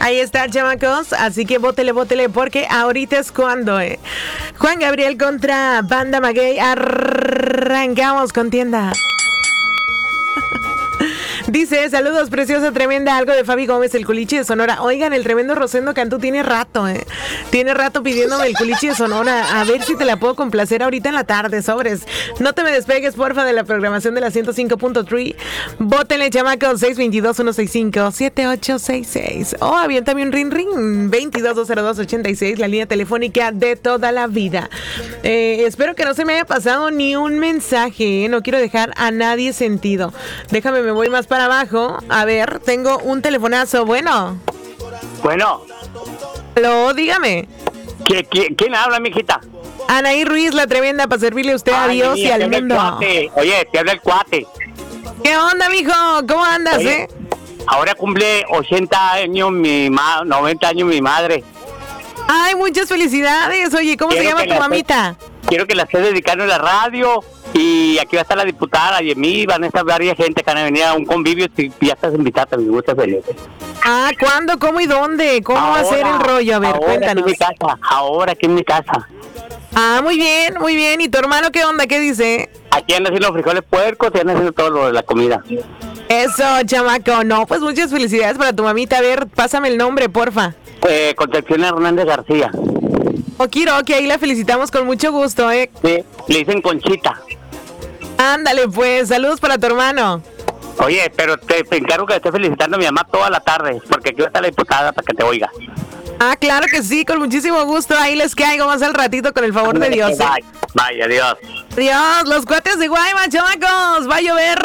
Ahí está, chamacos. Así que bótele, porque ahorita es cuando, Juan Gabriel contra Banda Maguey. Arrancamos contienda. Dice, saludos, preciosa, tremenda, algo de Fabi Gómez, el culichi de Sonora. Oigan, el tremendo Rosendo Cantú tiene rato, Tiene rato pidiéndome el culichi de Sonora. A ver si te la puedo complacer ahorita en la tarde, sobres. No te me despegues, porfa, de la programación de la 105.3. Bótenle, chamacos, 622-165-7866. Oh, aviéntame un ring, 22-202-86, la línea telefónica de toda la vida. Espero que no se me haya pasado ni un mensaje, No quiero dejar a nadie sentido. Déjame, me voy más para abajo. A ver, tengo un telefonazo. Bueno. Aló, dígame. ¿Quién habla, mijita? Anaí Ruiz, la tremenda, para servirle a usted, a Dios y al mundo. Oye, te habla el cuate. ¿Qué onda, mijo? ¿Cómo andas, Ahora cumple 80 años 90 años mi madre. Ay, muchas felicidades. Oye, ¿cómo se llama tu mamita? Quiero que la esté dedicando en la radio. Y aquí va a estar la diputada y en mí van a estar varias gente que van a venir a un convivio y ya estás invitada, me gusta feliz. Ah, ¿cuándo, cómo y dónde? ¿Cómo va a ser el rollo? A ver, cuéntanos. Ahora aquí en mi casa. Ah, muy bien, muy bien. ¿Y tu hermano qué onda? ¿Qué dice? Aquí andan haciendo los frijoles puercos, y andan haciendo todo lo de la comida. Eso, chamaco. No, pues muchas felicidades para tu mamita. A ver, pásame el nombre, porfa. Concepción Hernández García. Okiroki, ahí la felicitamos con mucho gusto, Sí, le dicen Conchita. Ándale, pues, saludos para tu hermano. Oye, pero te encargo que esté felicitando a mi mamá toda la tarde, porque aquí va a estar la diputada para que te oiga. Ah, claro que sí, con muchísimo gusto. Ahí les caigo más al ratito con el favor de Dios. Bye, adiós. Adiós, los cuates de Guaymas, chamacos. Va a llover.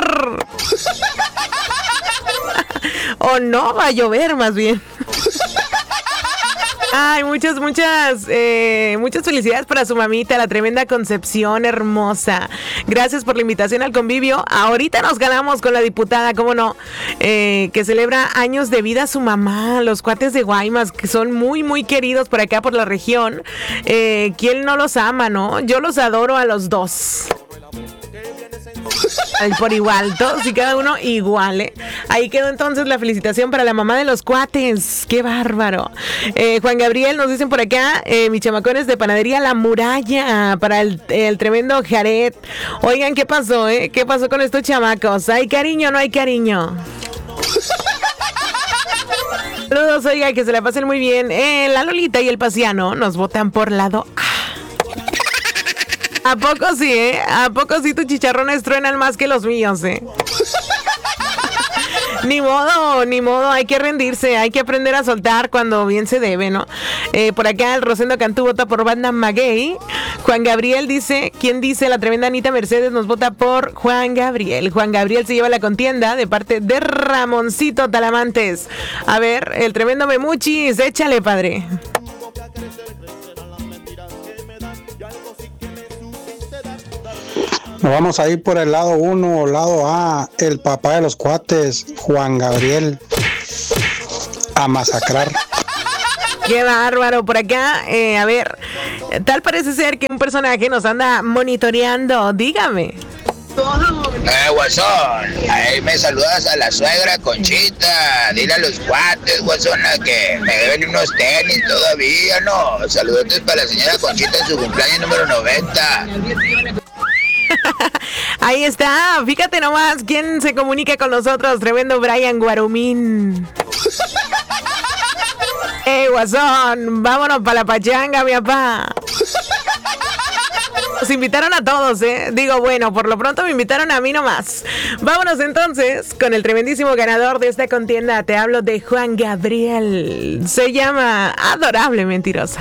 O no va a llover, más bien. Ay, muchas felicidades para su mamita, la tremenda Concepción, hermosa. Gracias por la invitación al convivio. Ahorita nos ganamos con la diputada, cómo no, que celebra años de vida a su mamá, los cuates de Guaymas, que son muy, muy queridos por acá, por la región. ¿Quién no los ama, no? Yo los adoro a los dos. Por igual, todos y cada uno igual, Ahí quedó entonces la felicitación para la mamá de los cuates. ¡Qué bárbaro! Juan Gabriel, nos dicen por acá, mis chamacones de panadería La Muralla, para el tremendo Jared. Oigan, ¿qué pasó, ¿Qué pasó con estos chamacos? ¿Hay cariño o no hay cariño? Saludos, oiga, que se la pasen muy bien. La Lolita y el Pasiano nos votan por lado A. ¿A poco sí, ¿A poco sí tus chicharrones truenan más que los míos, Ni modo, hay que rendirse, hay que aprender a soltar cuando bien se debe, ¿no? Por acá el Rosendo Cantú vota por Banda Maguey. Juan Gabriel dice, ¿quién dice? La tremenda Anita Mercedes nos vota por Juan Gabriel. Juan Gabriel se lleva la contienda de parte de Ramoncito Talamantes. A ver, el tremendo Memuchis, échale, padre. Nos vamos a ir por el lado 1, lado A, el papá de los cuates, Juan Gabriel, a masacrar. Qué bárbaro, por acá, a ver, tal parece ser que un personaje nos anda monitoreando, dígame. Guasón, ahí me saludas a la suegra Conchita, dile a los cuates, guasona, que me deben unos tenis todavía, ¿no? Saludos para la señora Conchita en su cumpleaños número 90. Ahí está, fíjate nomás quién se comunica con nosotros, tremendo Brian Guarumín. Guasón, vámonos para la pachanga, mi papá. Nos invitaron a todos, Digo, bueno, por lo pronto me invitaron a mí nomás. Vámonos entonces con el tremendísimo ganador de esta contienda. Te hablo de Juan Gabriel. Se llama Adorable Mentirosa.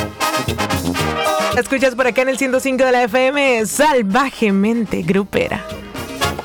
Escuchas por acá en el 105 de la FM, salvajemente grupera.